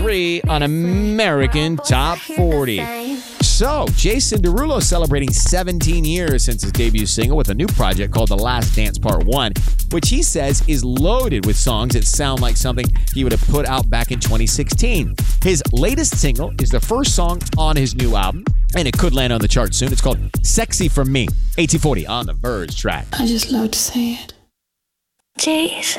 3 on American Top 40. So, Jason Derulo celebrating 17 years since his debut single with a new project called The Last Dance Part 1, which he says is loaded with songs that sound like something he would have put out back in 2016. His latest single is the first song on his new album, and it could land on the chart soon. It's called Sexy For Me. 1840 on the Verge track. I just love to say it. Jason.